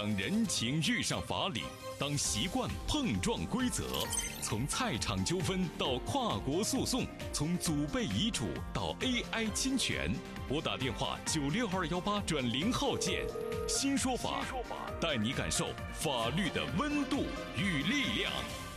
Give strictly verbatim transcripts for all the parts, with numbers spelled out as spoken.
当人情遇上法理，当习惯碰撞规则，从菜场纠纷到跨国诉讼，从祖辈遗嘱到 A I 侵权，拨打电话九六二幺八转零号键，新说法，带你感受法律的温度与力量。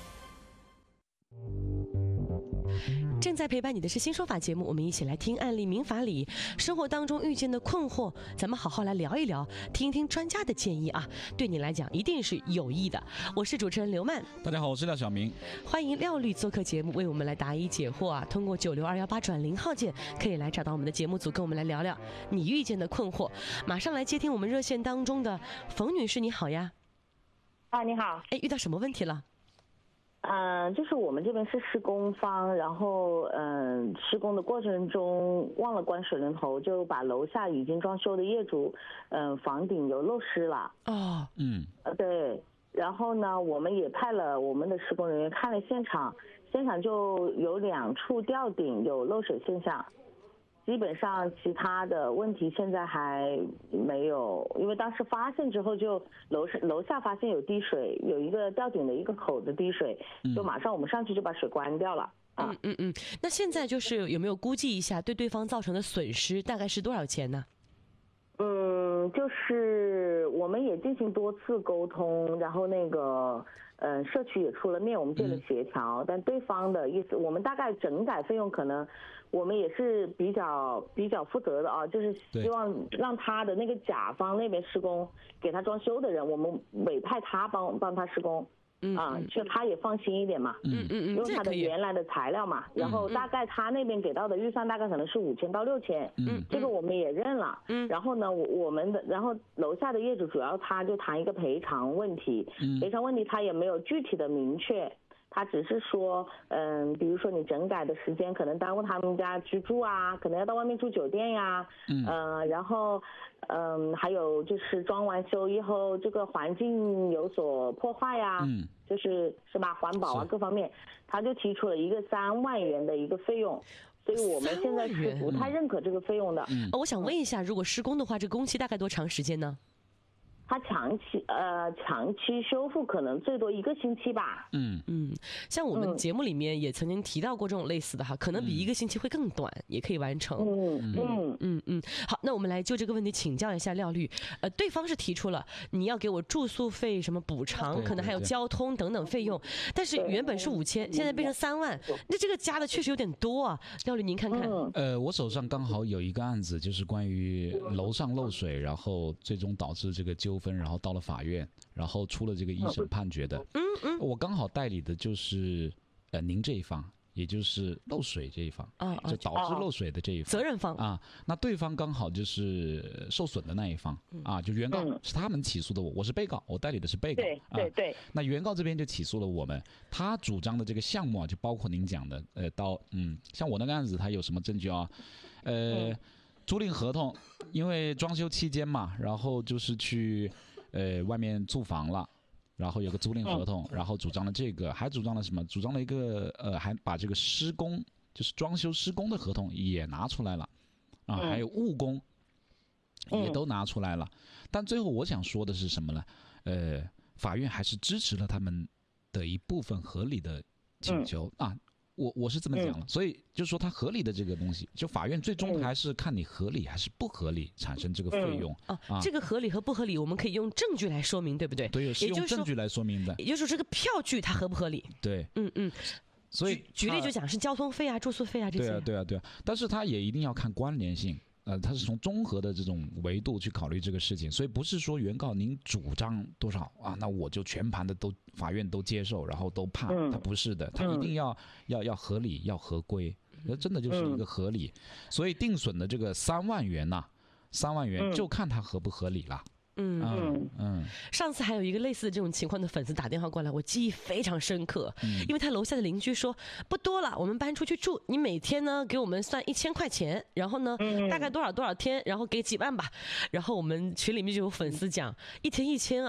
正在陪伴你的是新说法节目，我们一起来听案例民法里生活当中遇见的困惑，咱们好好来聊一聊，听一听专家的建议啊，对你来讲一定是有益的。我是主持人刘曼， 大家好，我是廖晓明， 欢迎廖律做客节目，为我们来答疑解惑啊。通过九六二幺八转零号键可以来找到我们的节目组，跟我们来聊聊你遇见的困惑。马上来接听我们热线当中的冯女士，你好呀。 啊，你好。 哎，遇到什么问题了？ 嗯、呃，就是我们这边是施工方，然后嗯、呃，施工的过程中忘了关水龙头，就把楼下已经装修的业主，嗯、呃，房顶有漏湿了。 哦， 嗯， 呃，对。然后呢，我们也派了我们的施工人员看了现场，现场就有两处吊顶有漏水现象。基本上其他的问题现在还没有，因为当时发现之后就楼上楼下发现有滴水，有一个吊顶的一个口子滴水，就马上我们上去就把水关掉了。 嗯嗯嗯，那现在就是有没有估计一下对对方造成的损失大概是多少钱呢？ 嗯，就是我们也进行多次沟通，然后那个，嗯、呃，社区也出了面，我们建了协调，嗯、但对方的意思，我们大概整改费用可能，我们也是比较比较负责的啊，就是希望让他的那个甲方那边施工给他装修的人，我们委派他帮帮他施工。 嗯啊，就他也放心一点嘛， 嗯嗯嗯， 用他的原来的材料嘛，然后大概他那边给到的预算大概可能是五千到六千，嗯，这个我们也认了，嗯，然后呢，我我们的，然后楼下的业主主要他就谈一个赔偿问题，嗯，赔偿问题他也没有具体的明确。他只是说，嗯，比如说你整改的时间可能耽误他们家居住啊，可能要到外面住酒店呀，嗯，呃，然后，嗯，还有就是装完修以后这个环境有所破坏呀，嗯，就是是吧，环保啊各方面，他就提出了一个三万元的一个费用。所以我们现在是不太认可这个费用的。 嗯，我想问一下，如果施工的话，这工期大概多长时间呢？ 它长期呃长期修复可能最多一个星期吧。 嗯嗯，像我们节目里面也曾经提到过这种类似的哈，可能比一个星期会更短，嗯、也可以完成。 嗯嗯嗯嗯。好，那我们来就这个问题请教一下廖律。呃，对方是提出了你要给我住宿费什么补偿，可能还有交通等等费用，但是原本是五千，现在变成三万，那这个加的确实有点多啊。廖律您看看。 呃，我手上刚好有一个案子，就是关于楼上漏水，然后最终导致这个纠纷，然后到了法院，然后出了这个一审判决的。嗯嗯，我刚好代理的就是呃您这一方，也就是漏水这一方，啊，就导致漏水的这一方， 责任方啊。那对方刚好就是受损的那一方啊，就原告是他们起诉的我，我是被告，我代理的是被告。 对对对。 那原告这边就起诉了我们，他主张的这个项目啊，就包括您讲的，呃，到嗯，像我那个案子，他有什么证据啊？呃。租赁合同，因为装修期间嘛，然后就是去，呃，外面租房了，然后有个租赁合同，然后主张了这个，还主张了什么？主张了一个，呃，还把这个施工，就是装修施工的合同也拿出来了，啊，还有误工，也都拿出来了。但最后我想说的是什么呢？呃，法院还是支持了他们的一部分合理的请求啊。我我是这么讲了，所以就是说它合理的这个东西，就法院最终还是看你合理还是不合理产生这个费用。 嗯、啊，这个合理和不合理，我们可以用证据来说明，对不对？ 对，是用证据来说明的。 也就是说，这个票据它合不合理？ 对， 嗯嗯。 所以举例就讲是交通费啊、住宿费啊这些。 对啊，对啊，对啊。但是它也一定要看关联性。呃，它是从综合的这种维度去考虑这个事情，所以不是说原告您主张多少啊，那我就全盘的都法院都接受，然后都判，嗯、它不是的，它一定要、嗯、要要合理，要合规，那真的就是一个合理。嗯、所以定损的这个三万元呐、啊，三万元就看它合不合理了。 嗯嗯嗯，上次还有一个类似的这种情况的粉丝打电话过来，我记忆非常深刻，嗯、因为他楼下的邻居说不多了，我们搬出去住，你每天呢给我们算一千块钱，然后呢、嗯、大概多少多少天，然后给几万吧，然后我们群里面就有粉丝讲一天一千啊。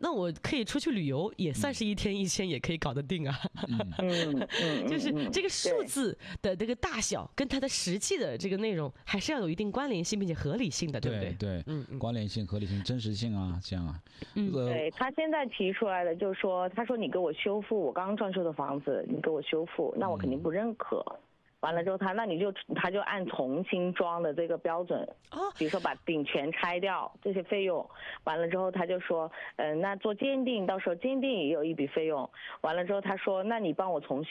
那我可以出去旅游，也算是一天一千，也可以搞得定啊。 嗯嗯， 就是这个数字的这个大小跟它的实际的这个内容，还是要有一定关联性并且合理性的，对不对？ 对，嗯，关联性、合理性、真实性啊，这样啊。 嗯， 对他现在提出来的就是说，他说你给我修复我刚刚装修的房子，你给我修复，那我肯定不认可。完了之后他，那你就他就按重新装的这个标准，比如说把顶全拆掉这些费用，完了之后他就说，嗯、呃，那做鉴定，到时候鉴定也有一笔费用，完了之后他说，那你帮我重新。